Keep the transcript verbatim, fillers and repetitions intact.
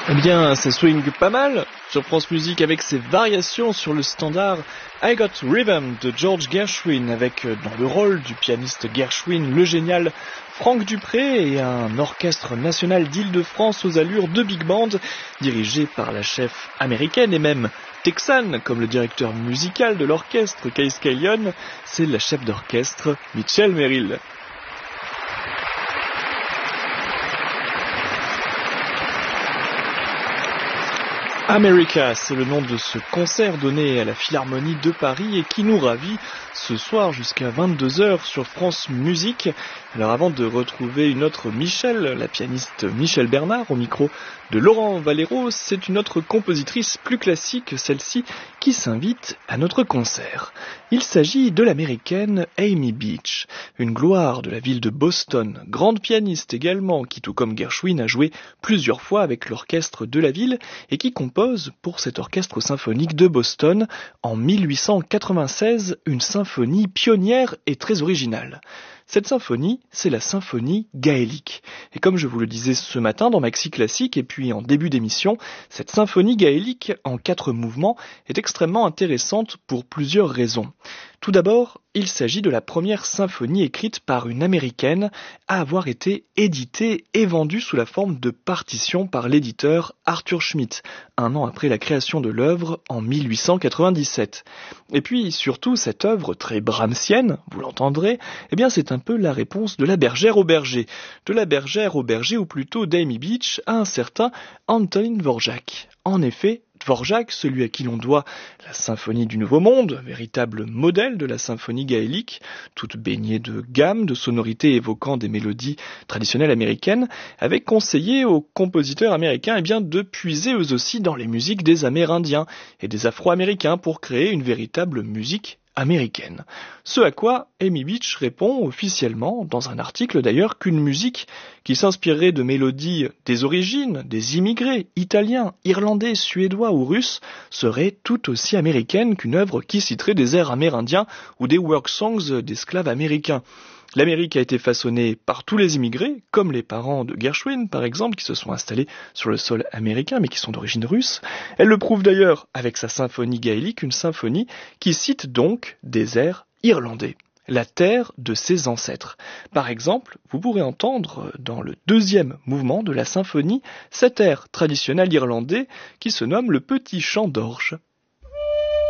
Eh bien, ça swing pas mal sur France Musique avec ses variations sur le standard I Got Rhythm de George Gershwin avec dans le rôle du pianiste Gershwin le génial Franck Dupré et un orchestre national d'Île-de-France aux allures de big band dirigé par la chef américaine et même texane comme le directeur musical de l'orchestre Case Scanlon, c'est la chef d'orchestre Mitchell Merrill. America, c'est le nom de ce concert donné à la Philharmonie de Paris et qui nous ravit ce soir jusqu'à vingt-deux heures sur France Musique. Alors avant de retrouver une autre Michel, la pianiste Michel Bernard au micro de Laurent Valero, c'est une autre compositrice plus classique, celle-ci, qui s'invite à notre concert. Il s'agit de l'américaine Amy Beach, une gloire de la ville de Boston, grande pianiste également, qui tout comme Gershwin a joué plusieurs fois avec l'orchestre de la ville et qui compose pour cet orchestre symphonique de Boston en mille huit cent quatre-vingt-seize une symphonie pionnière et très originale. Cette symphonie, c'est la symphonie gaélique. Et comme je vous le disais ce matin dans Maxi Classique et puis en début d'émission, cette symphonie gaélique en quatre mouvements est extrêmement intéressante pour plusieurs raisons. Tout d'abord, il s'agit de la première symphonie écrite par une américaine à avoir été éditée et vendue sous la forme de partition par l'éditeur Arthur Schmidt, un an après la création de l'œuvre en mille huit cent quatre-vingt-dix-sept. Et puis surtout, cette œuvre très brahmsienne, vous l'entendrez, eh bien c'est un peu la réponse de la bergère au berger, de la bergère au berger ou plutôt d'Amy Beach à un certain Antonin Dvorak. En effet, Dvorak, celui à qui l'on doit la symphonie du Nouveau Monde, véritable modèle de la symphonie gaélique, toute baignée de gammes, de sonorités évoquant des mélodies traditionnelles américaines, avait conseillé aux compositeurs américains eh bien, de puiser eux aussi dans les musiques des Amérindiens et des Afro-Américains pour créer une véritable musique américaine. Ce à quoi Amy Beach répond officiellement, dans un article d'ailleurs, qu'une musique qui s'inspirerait de mélodies des origines, des immigrés, italiens, irlandais, suédois ou russes, serait tout aussi américaine qu'une œuvre qui citerait des airs amérindiens ou des work songs d'esclaves américains. L'Amérique a été façonnée par tous les immigrés, comme les parents de Gershwin par exemple, qui se sont installés sur le sol américain mais qui sont d'origine russe. Elle le prouve d'ailleurs avec sa symphonie gaélique, une symphonie qui cite donc des airs irlandais, la terre de ses ancêtres. Par exemple, vous pourrez entendre dans le deuxième mouvement de la symphonie cet air traditionnel irlandais qui se nomme le Petit Chant d'Orge.